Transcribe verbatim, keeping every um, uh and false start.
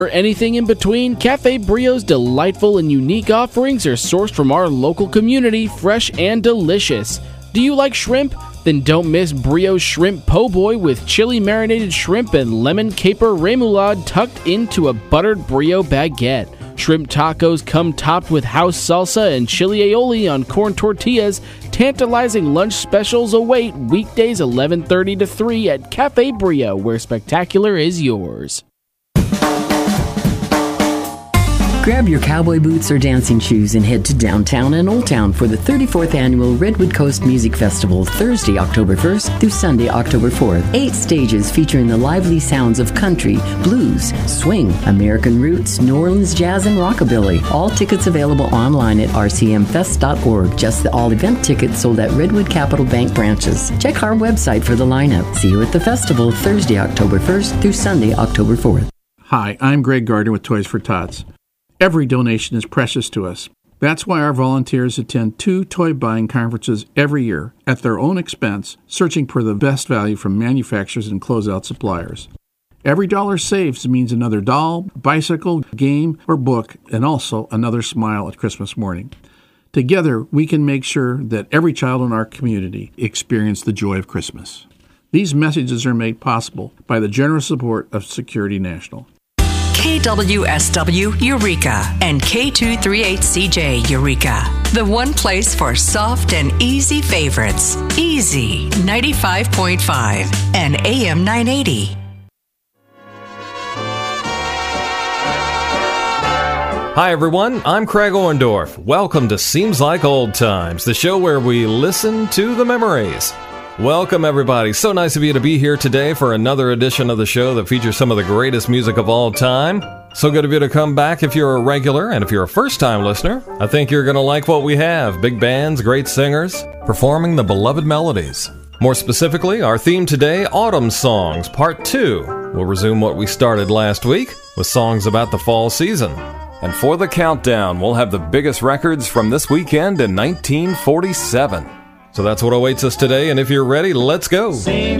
Or anything in between, Cafe Brio's delightful and unique offerings are sourced from our local community, fresh and delicious. Do you like shrimp? Then don't miss Brio's Shrimp Po' Boy with chili marinated shrimp and lemon caper remoulade tucked into a buttered Brio baguette. Shrimp tacos come topped with house salsa and chili aioli on corn tortillas. Tantalizing lunch specials await weekdays eleven thirty to three at Cafe Brio, where spectacular is yours. Grab your cowboy boots or dancing shoes and head to downtown and Old Town for the thirty-fourth Annual Redwood Coast Music Festival, Thursday, October first through Sunday, October fourth. Eight stages featuring the lively sounds of country, blues, swing, American roots, New Orleans jazz, and rockabilly. All tickets available online at r c m fest dot org. Just the all-event tickets sold at Redwood Capital Bank branches. Check our website for the lineup. See you at the festival, Thursday, October first through Sunday, October fourth. Hi, I'm Greg Gardner with Toys for Tots. Every donation is precious to us. That's why our volunteers attend two toy buying conferences every year at their own expense, searching for the best value from manufacturers and closeout suppliers. Every dollar saved means another doll, bicycle, game, or book, and also another smile at Christmas morning. Together, we can make sure that every child in our community experiences the joy of Christmas. These messages are made possible by the generous support of Security National. K W S W Eureka and K two thirty-eight C J Eureka. The one place for soft and easy favorites. Easy ninety-five point five and A M nine eighty. Hi everyone, I'm Craig Orndorff. Welcome to Seems Like Old Times, the show where we listen to the memories. Welcome everybody. So nice of you to be here today for another edition of the show that features some of the greatest music of all time. So good of you to come back if you're a regular, and if you're a first-time listener, I think you're going to like what we have. Big bands, great singers, performing the beloved melodies. More specifically, our theme today, Autumn Songs, Part two. We'll resume what we started last week with songs about the fall season. And for the countdown, we'll have the biggest records from this weekend in nineteen forty-seven. So that's what awaits us today, and if you're ready, let's go. Seems